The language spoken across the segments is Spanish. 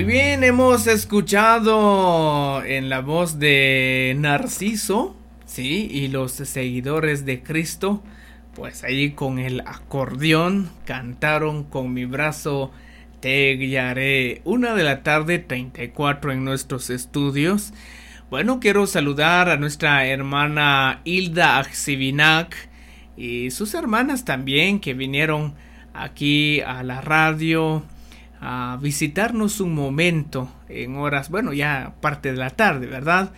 Muy bien, hemos escuchado en la voz de Narciso, sí, y los seguidores de Cristo, pues ahí con el acordeón cantaron Con mi brazo te guiaré. 1:34 en nuestros estudios. Bueno, quiero saludar a nuestra hermana Hilda Axivinac y sus hermanas también que vinieron aquí a la radio a visitarnos un momento en horas, bueno, ya parte de la tarde, ¿verdad?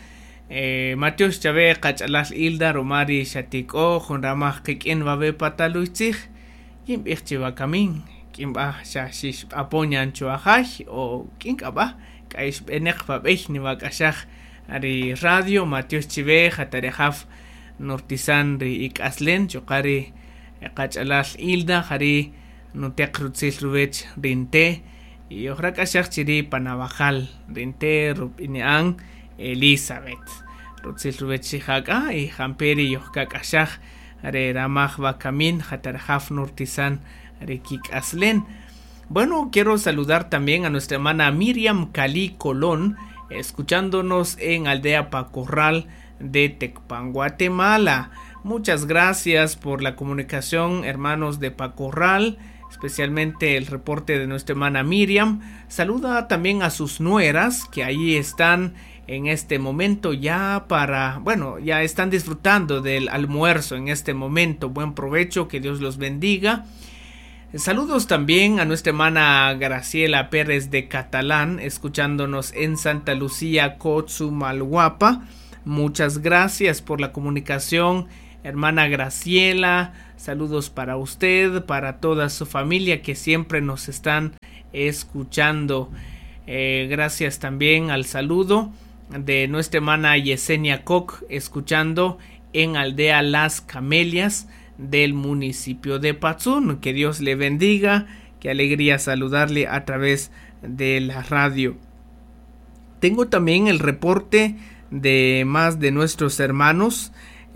Matios Chave, Cachalas Hilda, Romari, Shatiko, Honramah, Kikin, Babe, Pataluitzig, Kim Ichchiva Kamin, Kim Bah, Shashish, Apoñan Chuajaj, o Kim Kaba, Kaish Benek, Babech, Nivakashaj, Ari Radio, Matios Chive, Hatarehaf, Nortizan, Ik Aslen, Chokari, Cachalas Hilda, Hari, Nutek Rutzil Rubech, Rinte, y ojalá chiri panabajal rinte rupinean Elizabeth rutzil rubechijaka y jamperi yohkakashaj are ramaj bakamin hatarjaf nurtisan are kik aslen. Bueno, quiero saludar también a nuestra hermana Miriam Cali Colón, escuchándonos en Aldea Pacorral de Tecpan, Guatemala. Muchas gracias por la comunicación, hermanos de Pacorral, especialmente el reporte de nuestra hermana Miriam. Saluda también a sus nueras que ahí están en este momento ya ya están disfrutando del almuerzo en este momento. Buen provecho, que Dios los bendiga. Saludos también a nuestra hermana Graciela Pérez de Catalán, escuchándonos en Santa Lucía, Cotzumalguapa. Muchas gracias por la comunicación, hermana Graciela. Saludos para usted, para toda su familia que siempre nos están escuchando. Gracias también al saludo de nuestra hermana Yesenia Koch, escuchando en Aldea Las Camelias del municipio de Patzún. Que Dios le bendiga, qué alegría saludarle a través de la radio. Tengo también el reporte de más de nuestros hermanos.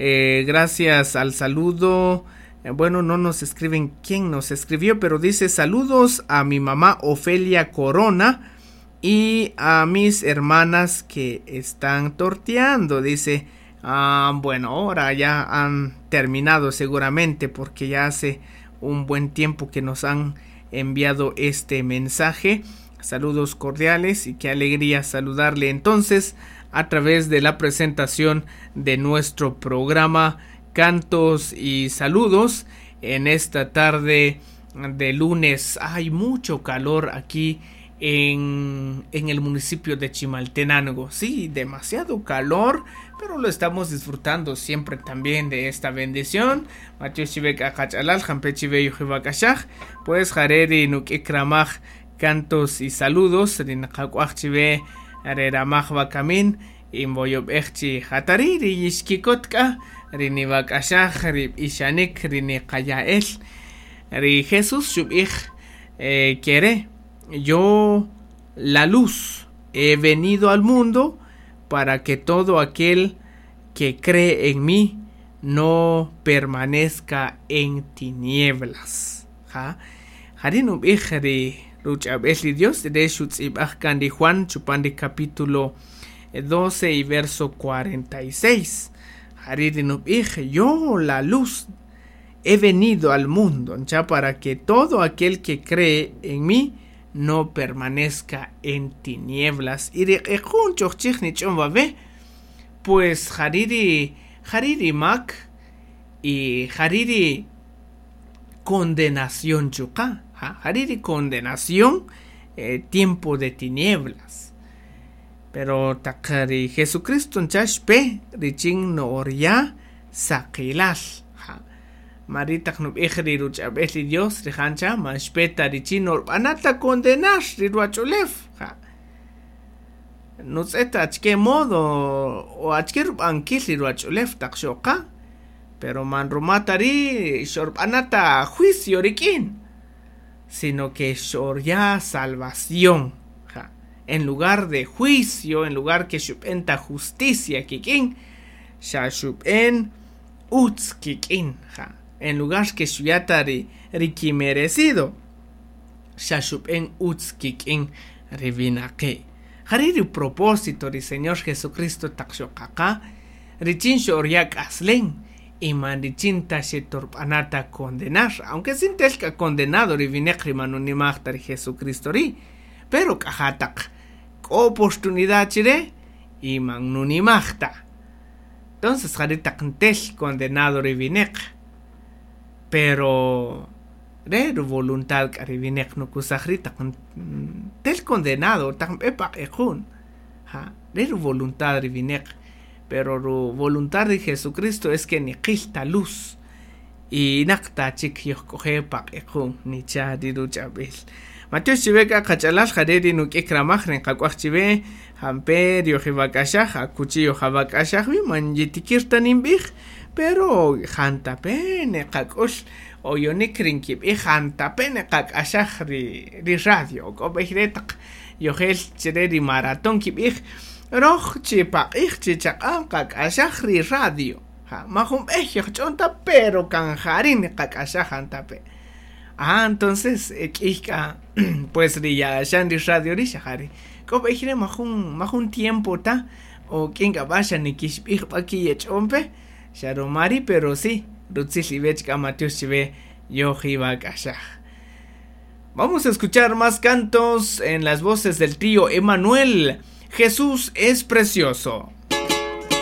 Gracias al saludo. Bueno, no nos escriben quién nos escribió, pero dice: saludos a mi mamá Ofelia Corona y a mis hermanas que están torteando. Dice, bueno, ahora ya han terminado seguramente, porque ya hace un buen tiempo que nos han enviado este mensaje. Saludos cordiales y qué alegría saludarle entonces a través de la presentación de nuestro programa Cantos y Saludos en esta tarde de lunes. Hay mucho calor aquí en el municipio de Chimaltenango. Sí, demasiado calor, pero lo estamos disfrutando siempre también de esta bendición. Pues Jareri Nukikramaj, Cantos y Saludos, Areramaj Bakamin, Imboyob Echi Hatariri Yishkikotka, Rinivak Ashach, Rib Ishanik, Rinikayael, Ri Jesús Shubich, quiere. Yo, la luz, he venido al mundo para que todo aquel que cree en mí no permanezca en tinieblas. Harinum Ijri Ruchabeli Dios de Shutzibachkan de Juan, Chupandi capítulo 12 y verso 46. Harinum Ij, yo, la luz, he venido al mundo ya para que todo aquel que cree en mí no permanezca en tinieblas. Y de pues Hariri Mac y Hariri condenación chuka, Hariri condenación, tiempo de tinieblas. Pero takari Jesucristo chashpe riching no oria sakilas. Marita knub ejri ruchabeli Dios rihancha manspeta richinor anata condenar riruacholef. No sé qué modo o achkir ankil riruacholef takshoka, pero man rumatari shorp anata juicio rikin, sino que shor ya salvación. En lugar de juicio, en lugar que shupenta justicia kikin, shashupen utz kikin. En lugar que shuyatari riki merecido, shashupen utz kikin rivinaqi. Hariri propósito ri Señor Jesucristo takshoqaqa richin shoryak aslen y mandichinta shetorpanata condenar, aunque sin telka condenado rivineqri manunimaqta ri Jesucristo ri, pero kahatak oportunidad chire y magnunimaqta. Entonces haritak tel condenado rivineq, pero Reru voluntad karivinek no kusajrita tel condenado tan epa ejun. Reru voluntad rivinek. Pero ru voluntad de Jesucristo es que ni quista luz. Y nakta chik yo coge pa ejun ni cha diru chabil. Mateo chiveka kachalash jareri no kikramajren kakwach chive hamper yo jibakashaj cuchillo jabakashaj vi manjitikirtan imbij. Pero janta pene kakosh o yo ni krinkip y janta pene kakashaj ri radio ko behretak yo gel chireri maratón kip ik roj chipak ik chichak kakashaj ri radio ha mahum chonta pero kanjarin kakashaj janta pe. Entonces ikika pues ri ya shandi radio ri shahari ko behre mahun tiempo ta o kinga basha ni kishbik paki yechompe Sharomari, pero sí, vamos a escuchar más cantos en las voces del trío Emanuel. Jesús es precioso.